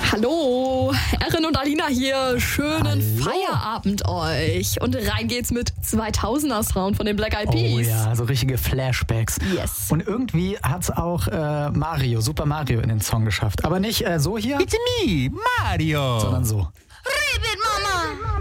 Hallo, Erin und Alina hier. Schönen Hallo. Feierabend euch. Und rein geht's mit 2000er Sound von den Black Eyed Peas. Oh ja, so richtige Flashbacks. Yes. Und irgendwie hat's auch Super Mario in den Song geschafft. Aber nicht so hier, It's me, Mario. sondern so. Ribbit, Mama!